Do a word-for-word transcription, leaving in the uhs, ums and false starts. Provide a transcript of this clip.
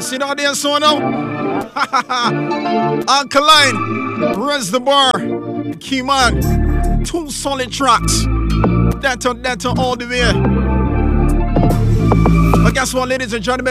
see that there, so now? Alkaline, raise the bar. Key man, two solid tracks. That on that on all the way. But guess what, ladies and gentlemen?